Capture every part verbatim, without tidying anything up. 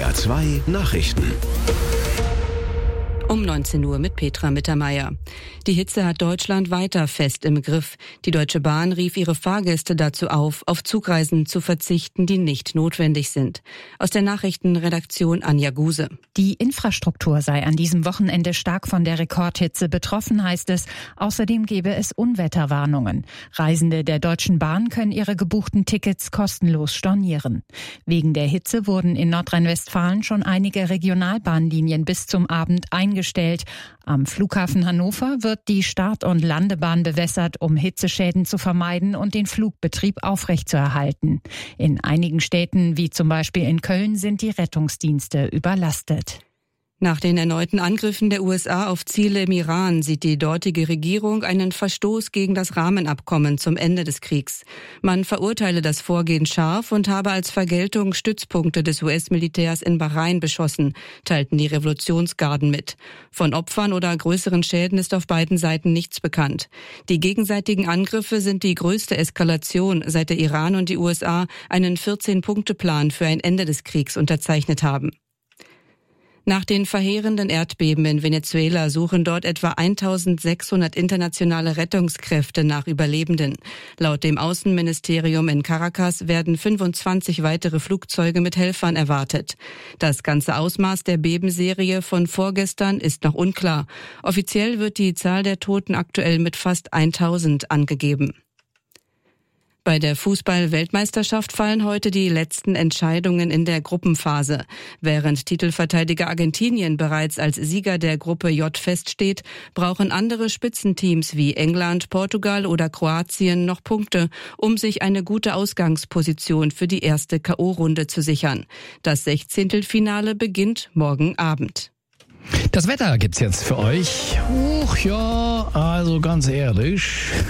R zwei Nachrichten. Um neunzehn Uhr mit Petra Mittermeier. Die Hitze hat Deutschland weiter fest im Griff. Die Deutsche Bahn rief ihre Fahrgäste dazu auf, auf Zugreisen zu verzichten, die nicht notwendig sind. Aus der Nachrichtenredaktion Anja Guse. Die Infrastruktur sei an diesem Wochenende stark von der Rekordhitze betroffen, heißt es. Außerdem gebe es Unwetterwarnungen. Reisende der Deutschen Bahn können ihre gebuchten Tickets kostenlos stornieren. Wegen der Hitze wurden in Nordrhein-Westfalen schon einige Regionalbahnlinien bis zum Abend eingestellt. Gestellt. Am Flughafen Hannover wird die Start- und Landebahn bewässert, um Hitzeschäden zu vermeiden und den Flugbetrieb aufrechtzuerhalten. In einigen Städten, wie zum Beispiel in Köln, sind die Rettungsdienste überlastet. Nach den erneuten Angriffen der U S A auf Ziele im Iran sieht die dortige Regierung einen Verstoß gegen das Rahmenabkommen zum Ende des Kriegs. Man verurteile das Vorgehen scharf und habe als Vergeltung Stützpunkte des U S-Militärs in Bahrain beschossen, teilten die Revolutionsgarden mit. Von Opfern oder größeren Schäden ist auf beiden Seiten nichts bekannt. Die gegenseitigen Angriffe sind die größte Eskalation, seit der Iran und die U S A einen vierzehn-Punkte-Plan für ein Ende des Kriegs unterzeichnet haben. Nach den verheerenden Erdbeben in Venezuela suchen dort etwa eintausendsechshundert internationale Rettungskräfte nach Überlebenden. Laut dem Außenministerium in Caracas werden fünfundzwanzig weitere Flugzeuge mit Helfern erwartet. Das ganze Ausmaß der Bebenserie von vorgestern ist noch unklar. Offiziell wird die Zahl der Toten aktuell mit fast eintausend angegeben. Bei der Fußball-Weltmeisterschaft fallen heute die letzten Entscheidungen in der Gruppenphase. Während Titelverteidiger Argentinien bereits als Sieger der Gruppe J feststeht, brauchen andere Spitzenteams wie England, Portugal oder Kroatien noch Punkte, um sich eine gute Ausgangsposition für die erste K O-Runde zu sichern. Das Sechzehntelfinale beginnt morgen Abend. Das Wetter gibt's jetzt für euch. Uch, ja, also ganz ehrlich.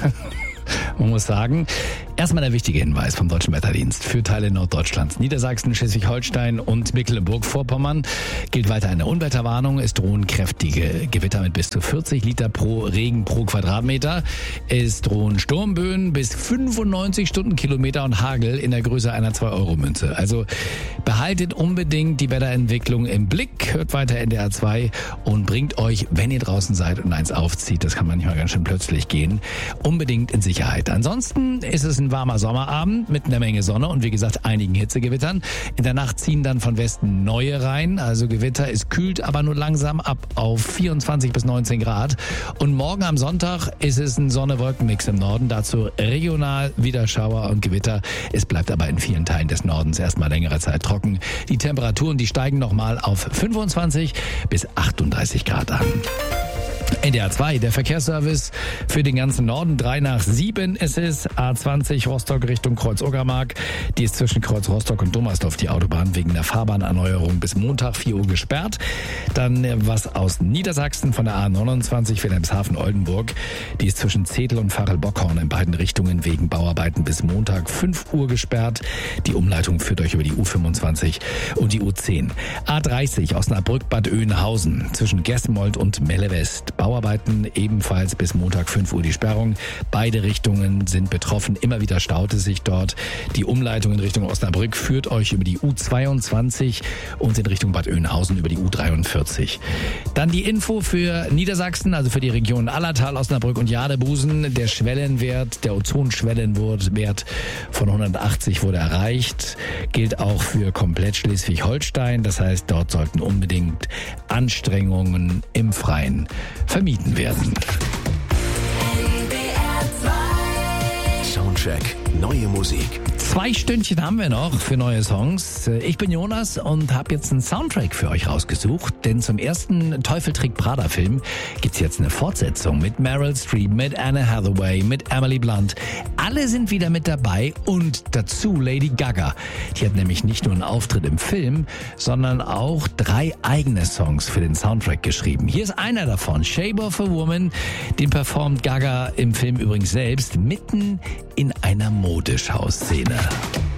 Man muss sagen, erstmal der wichtige Hinweis vom Deutschen Wetterdienst. Für Teile Norddeutschlands, Niedersachsen, Schleswig-Holstein und Mecklenburg-Vorpommern gilt weiter eine Unwetterwarnung. Es drohen kräftige Gewitter mit bis zu vierzig Liter pro Regen pro Quadratmeter. Es drohen Sturmböen bis fünfundneunzig Stundenkilometer und Hagel in der Größe einer zwei Euro Münze. Also behaltet unbedingt die Wetterentwicklung im Blick. Hört weiter N D R zwei und bringt euch, wenn ihr draußen seid und eins aufzieht, das kann manchmal ganz schön plötzlich gehen, unbedingt in Sicherheit. Ansonsten ist es ein warmer Sommerabend mit einer Menge Sonne und wie gesagt einigen Hitzegewittern. In der Nacht ziehen dann von Westen neue rein, also Gewitter. Es kühlt aber nur langsam ab auf vierundzwanzig bis neunzehn Grad. Und morgen am Sonntag ist es ein Sonne-Wolken-Mix im Norden. Dazu regional wieder Schauer und Gewitter. Es bleibt aber in vielen Teilen des Nordens erstmal längere Zeit trocken. Die Temperaturen, die steigen nochmal auf fünfundzwanzig bis achtunddreißig Grad an. N D R zwei, der Verkehrsservice für den ganzen Norden. drei nach sieben ist es. A zwanzig Rostock Richtung Kreuz-Ogermark. Die ist zwischen Kreuz Rostock und Dommersdorf die Autobahn wegen der Fahrbahnerneuerung bis Montag vier Uhr gesperrt. Dann was aus Niedersachsen von der A neunundzwanzig Wilhelmshaven-Oldenburg. Die ist zwischen Zetel und Varel-Bockhorn in beiden Richtungen wegen Bauarbeiten bis Montag fünf Uhr gesperrt. Die Umleitung führt euch über die U fünfundzwanzig und die U zehn. A dreißig Osnabrück-Bad Oeynhausen zwischen Gesmold und Melle West. Bauarbeiten ebenfalls bis Montag fünf Uhr die Sperrung. Beide Richtungen sind betroffen. Immer wieder staut es sich dort. Die Umleitung in Richtung Osnabrück führt euch über die U zweiundzwanzig und in Richtung Bad Oeynhausen über die U dreiundvierzig. Dann die Info für Niedersachsen, also für die Regionen Allertal, Osnabrück und Jadebusen. Der Schwellenwert, der Ozonschwellenwert von hundertachtzig wurde erreicht. Gilt auch für komplett Schleswig-Holstein. Das heißt, dort sollten unbedingt Anstrengungen im Freien vermieden werden. Soundcheck, neue Musik. Zwei Stündchen haben wir noch für neue Songs. Ich bin Jonas und habe jetzt einen Soundtrack für euch rausgesucht, denn zum ersten Teufel trägt Prada Film gibt's jetzt eine Fortsetzung mit Meryl Streep, mit Anne Hathaway, mit Emily Blunt. Alle sind wieder mit dabei und dazu Lady Gaga. Die hat nämlich nicht nur einen Auftritt im Film, sondern auch drei eigene Songs für den Soundtrack geschrieben. Hier ist einer davon, Shape of a Woman. Den performt Gaga im Film übrigens selbst mitten in einer Modeschauszene.